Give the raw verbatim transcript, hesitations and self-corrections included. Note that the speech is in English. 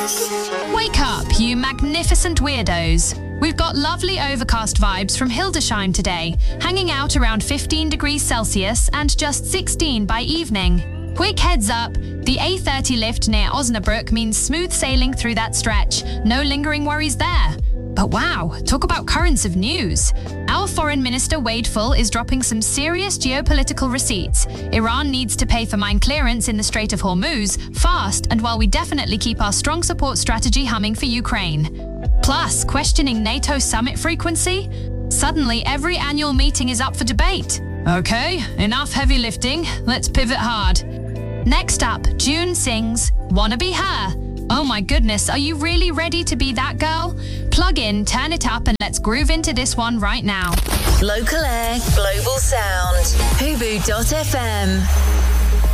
Wake up, you magnificent weirdos. We've got lovely overcast vibes from Hildesheim today, hanging out around fifteen degrees Celsius and just sixteen by evening. Quick heads up, the A thirty lift near Osnabrück means smooth sailing through that stretch. No lingering worries there. But wow, talk about currents of news. Our Foreign Minister Wade Full is dropping some serious geopolitical receipts. Iran needs to pay for mine clearance in the Strait of Hormuz fast, and while we definitely keep our strong support strategy humming for Ukraine. Plus, questioning NATO summit frequency? Suddenly, every annual meeting is up for debate. Okay, enough heavy lifting. Let's pivot hard. Next up, June sings Wanna Be Her. Oh my goodness, are you really ready to be that girl? Plug in, turn it up, and let's groove into this one right now. Local Air, Global Sound. Hubu dot f m.